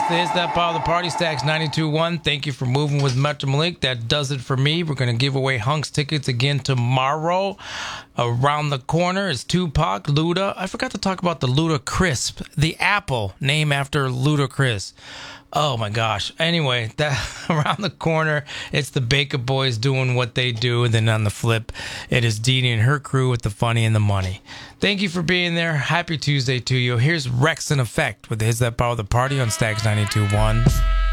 the Hits That Pile the Party Stacks 92.1. Thank you for moving with Metro Malik. That does it for me. We're going to give away Hunks tickets again tomorrow. Around the corner is Tupac, Luda. I forgot to talk about the Luda Crisp, the apple named after Ludacris. Oh my gosh. Anyway, that around the corner, it's the Baker Boys doing what they do. And then on the flip, it is Dee Dee and her crew with the funny and the money. Thank you for being there. Happy Tuesday to you. Here's Rex in Effect with the Hits That Power the Party on Stacks 92.1.